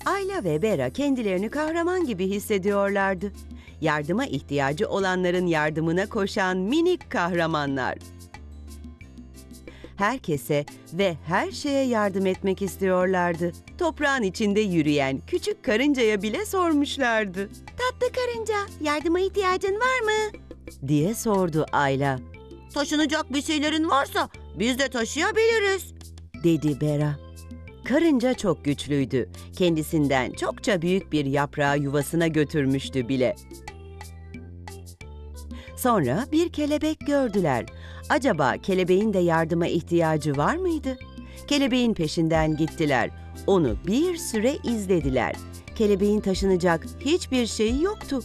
Ayla ve Bera kendilerini kahraman gibi hissediyorlardı. Yardıma ihtiyacı olanların yardımına koşan minik kahramanlar. Herkese ve her şeye yardım etmek istiyorlardı. Toprağın içinde yürüyen küçük karıncaya bile sormuşlardı. "Tatlı karınca, yardıma ihtiyacın var mı?" diye sordu Ayla. Taşınacak bir şeylerin varsa biz de taşıyabiliriz. Dedi Bera. Karınca çok güçlüydü. Kendisinden çokça büyük bir yaprağı yuvasına götürmüştü bile. Sonra bir kelebek gördüler. Acaba kelebeğin de yardıma ihtiyacı var mıydı? Kelebeğin peşinden gittiler. Onu bir süre izlediler. Kelebeğin taşınacak hiçbir şeyi yoktu.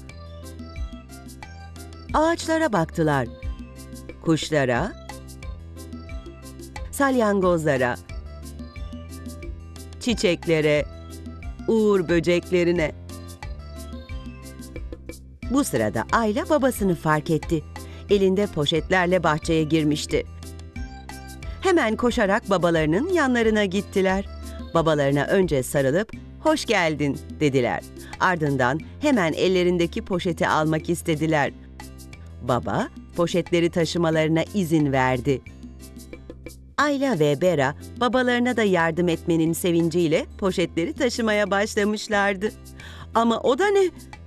Ağaçlara baktılar. Kuşlara, salyangozlara, çiçeklere, uğur böceklerine. Bu sırada Ayla babasını fark etti. Elinde poşetlerle bahçeye girmişti. Hemen koşarak babalarının yanlarına gittiler. Babalarına önce sarılıp "Hoş geldin" dediler. Ardından hemen ellerindeki poşeti almak istediler. Baba poşetleri taşımalarına izin verdi. Ayla ve Bera babalarına da yardım etmenin sevinciyle poşetleri taşımaya başlamışlardı. Ama o da ne?